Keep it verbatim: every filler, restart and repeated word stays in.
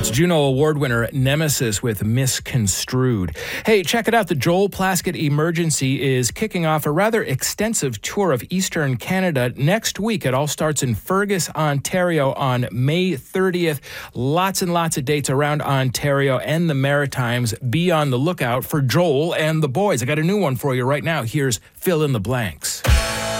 That's Juno Award winner Nemesis with Misconstrued. Hey, check it out. The Joel Plaskett Emergency is kicking off a rather extensive tour of Eastern Canada next week. It all starts in Fergus, Ontario on May thirtieth. Lots and lots of dates around Ontario and the Maritimes. Be on the lookout for Joel and the boys. I got a new one for you right now. Here's Fill in the Blanks.